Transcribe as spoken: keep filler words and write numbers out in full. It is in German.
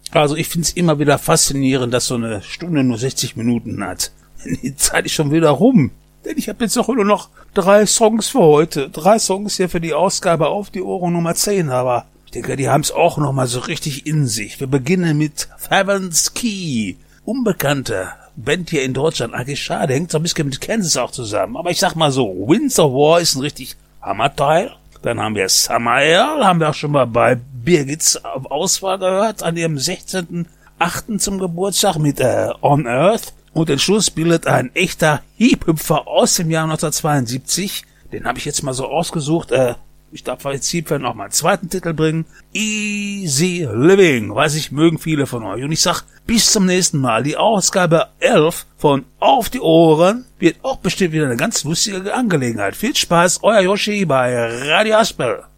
Also ich find's immer wieder faszinierend, dass so eine Stunde nur sechzig Minuten hat. Die Zeit ist schon wieder rum. Denn ich habe jetzt auch nur noch drei Songs für heute. Drei Songs hier für die Ausgabe auf die Ohren Nummer zehn. Aber ich denke, die haben's auch noch mal so richtig in sich. Wir beginnen mit Heaven's Key. Unbekannte Band hier in Deutschland. Eigentlich schade, hängt so ein bisschen mit Kansas auch zusammen. Aber ich sag mal so, Winds of War ist ein richtig Hammerteil. Dann haben wir Summer Air, haben wir auch schon mal bei Birgits Auswahl gehört, an ihrem sechzehnten achten zum Geburtstag mit äh, On Earth. Und den Schluss bildet ein echter Hip-Hüpfer aus dem Jahr neunzehnhundertzweiundsiebzig. Den habe ich jetzt mal so ausgesucht. Äh, ich darf jetzt hierfür noch mal einen zweiten Titel bringen. Easy Living. Weiß ich, mögen viele von euch. Und ich sag, bis zum nächsten Mal. Die Ausgabe elf von Auf die Ohren wird auch bestimmt wieder eine ganz lustige Angelegenheit. Viel Spaß, euer Yoshi bei Radio Aspel.